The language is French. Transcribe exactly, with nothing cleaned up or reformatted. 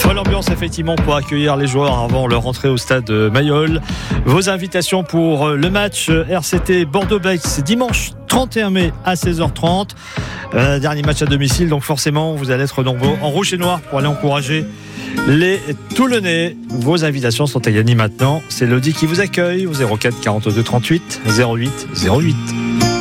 Bonne ambiance effectivement pour accueillir les joueurs avant leur entrée au stade Mayol. Vos invitations pour le match R C T Bordeaux-Bègles, c'est dimanche trente et un mai à seize heures trente. Euh, dernier match à domicile, donc forcément vous allez être nombreux en rouge et noir pour aller encourager les Toulonnais. Vos invitations sont à gagner maintenant. C'est Lodi qui vous accueille au zéro quatre quarante-deux trente-huit zéro huit zéro huit.